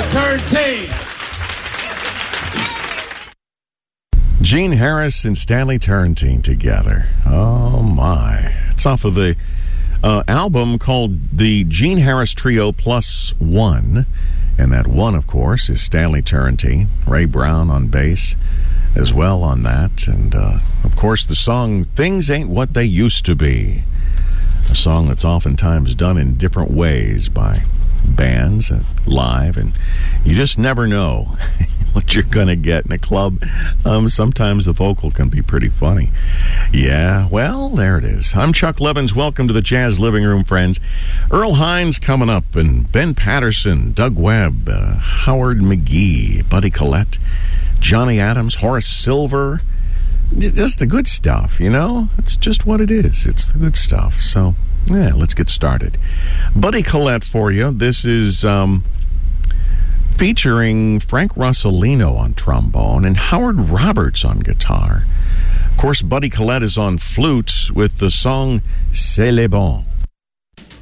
Turntine. Gene Harris and Stanley Turrentine together. Oh, my. It's off of the album called the Gene Harris Trio Plus One. And that one, of course, is Stanley Turrentine. Ray Brown on bass as well on that. And, of course, the song Things Ain't What They Used to Be. A song that's oftentimes done in different ways by bands and live. And you just never know what you're going to get in a club. Sometimes the vocal can be pretty funny. Yeah, well, there it is. I'm Chuck Levins. Welcome to the Jazz Living Room, friends. Earl Hines coming up, and Ben Patterson, Doug Webb, Howard McGee, Buddy Collette, Johnny Adams, Horace Silver. Just the good stuff, you know? It's just what it is. It's the good stuff. So, yeah, let's get started. Buddy Collette for you. This is featuring Frank Rossellino on trombone and Howard Roberts on guitar. Of course, Buddy Collette is on flute with the song C'est les bons.